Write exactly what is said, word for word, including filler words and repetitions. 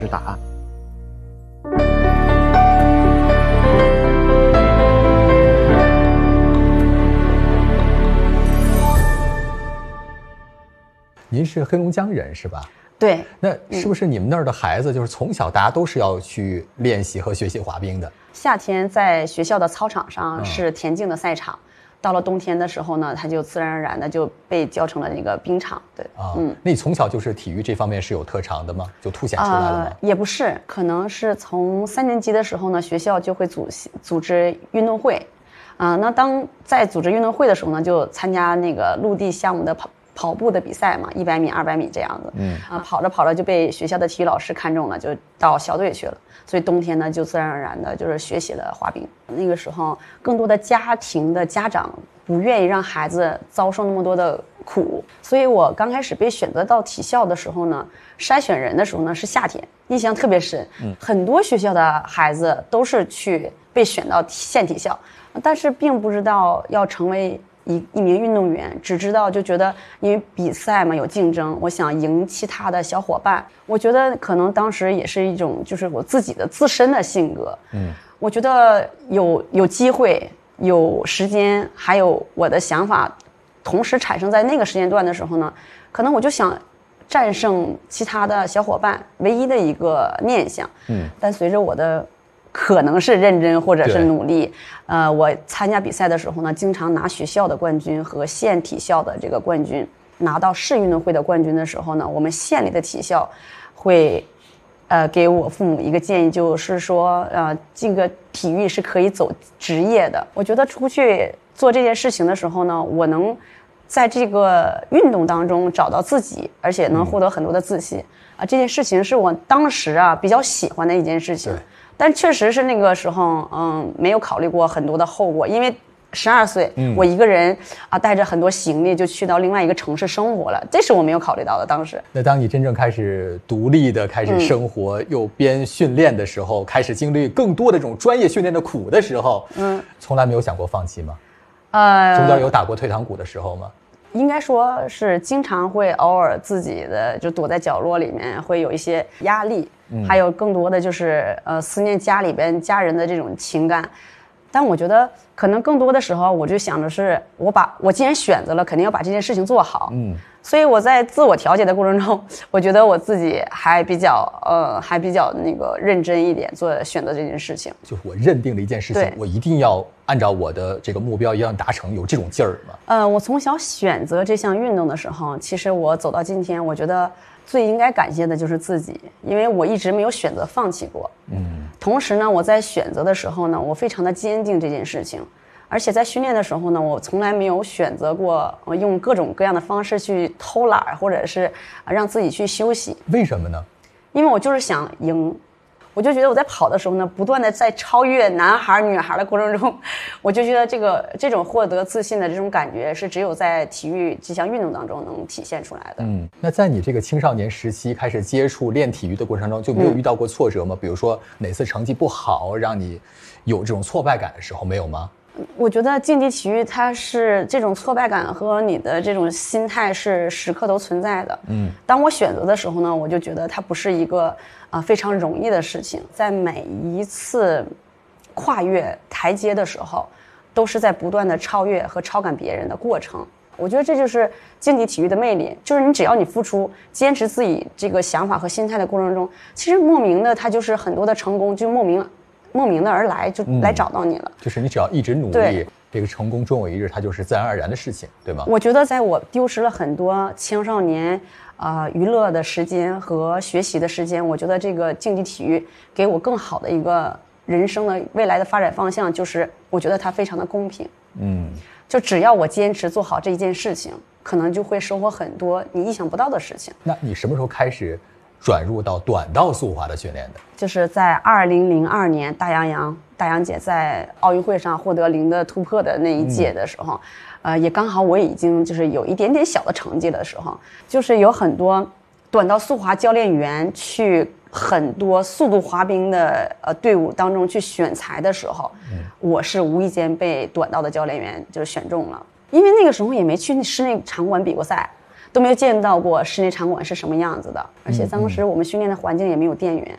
是答案。您是黑龙江人是吧？ 对。 那是不是你们那儿的孩子就是从小大家都是要去练习和学习滑冰的？ 夏天在学校的操场上是田径的赛场，嗯、到了冬天的时候呢，它就自然而然的就被教成了那个冰场。对啊，嗯，那你从小就是体育这方面是有特长的吗？就凸显出来了吗？ 呃、也不是，可能是从三年级的时候呢，学校就会组组织运动会，啊、呃，那当在组织运动会的时候呢，就参加那个陆地项目的跑。跑步的比赛嘛，一百米、二百米这样子，嗯啊，跑着跑着就被学校的体育老师看中了，就到校队去了。所以冬天呢，就自然而然的就是学习了滑冰。那个时候，更多的家庭的家长不愿意让孩子遭受那么多的苦，所以我刚开始被选择到体校的时候呢，筛选人的时候呢是夏天，印象特别深。嗯，很多学校的孩子都是去被选到县体校，但是并不知道要成为。一一名运动员，只知道就觉得因为比赛嘛有竞争，我想赢其他的小伙伴。我觉得可能当时也是一种就是我自己的自身的性格。嗯，我觉得有有机会、有时间，还有我的想法，同时产生在那个时间段的时候呢，可能我就想战胜其他的小伙伴，唯一的一个念想。嗯，但随着我的。可能是认真或者是努力，呃，我参加比赛的时候呢，经常拿学校的冠军和县体校的这个冠军，拿到市运动会的冠军的时候呢，我们县里的体校会，呃，给我父母一个建议，就是说，呃，这个体育是可以走职业的。我觉得出去做这件事情的时候呢，我能在这个运动当中找到自己，而且能获得很多的自信啊、呃，这件事情是我当时啊比较喜欢的一件事情。但确实是那个时候，嗯，没有考虑过很多的后果，因为十二岁，嗯，我一个人啊，带着很多行李就去到另外一个城市生活了，这是我没有考虑到的。当时， 那当你真正开始独立的开始生活，嗯、又边训练的时候，开始经历更多的这种专业训练的苦的时候，嗯，从来没有想过放弃吗？呃，中间有打过退堂鼓的时候吗？ 应该说是经常会偶尔自己的就躲在角落里面，会有一些压力，嗯、还有更多的就是呃思念家里边家人的这种情感。但我觉得可能更多的时候，我就想着是我把我既然选择了，肯定要把这件事情做好。嗯，所以我在自我调节的过程中，我觉得我自己还比较呃还比较那个认真一点，做选择这件事情。 就是我认定了一件事情，我一定要按照我的这个目标一样达成，有这种劲儿吗？ 呃，我从小选择这项运动的时候，其实我走到今天，我觉得最应该感谢的就是自己，因为我一直没有选择放弃过。嗯，同时呢，我在选择的时候呢，我非常的坚定这件事情，而且在训练的时候呢，我从来没有选择过用各种各样的方式去偷懒，或者是让自己去休息。 为什么呢？ 因为我就是想赢。我就觉得我在跑的时候呢，不断的在超越男孩女孩的过程中，我就觉得这个这种获得自信的这种感觉是只有在体育这项运动当中能体现出来的。 嗯，那在你这个青少年时期开始接触练体育的过程中，就没有遇到过挫折吗？嗯、比如说哪次成绩不好，让你有这种挫败感的时候，没有吗？ 我觉得竞技体育它是这种挫败感和你的这种心态是时刻都存在的。嗯，当我选择的时候呢，我就觉得它不是一个啊、呃、非常容易的事情，在每一次跨越台阶的时候，都是在不断的超越和超赶别人的过程。我觉得这就是竞技体育的魅力，就是你只要你付出、坚持自己这个想法和心态的过程中，其实莫名的它就是很多的成功就莫名。莫名的而来，就来找到你了。 嗯、就是你只要一直努力，这个成功终有一日，它就是自然而然的事情，对吗？ 我觉得在我丢失了很多青少年啊、呃、娱乐的时间和学习的时间，我觉得这个竞技体育给我更好的一个人生的未来的发展方向，就是我觉得它非常的公平。嗯，就只要我坚持做好这一件事情，可能就会收获很多你意想不到的事情。 那你什么时候开始转入到短道速滑的训练的？ 就是在二零零二年大洋洋大洋姐在奥运会上获得零的突破的那一届的时候，嗯、呃，也刚好我已经就是有一点点小的成绩的时候，就是有很多短道速滑教练员去很多速度滑冰的呃队伍当中去选材的时候，嗯、我是无意间被短道的教练员就是选中了，因为那个时候也没去室内场馆比过赛。都没有见到过室内场馆是什么样子的，而且当时我们训练的环境也没有电源，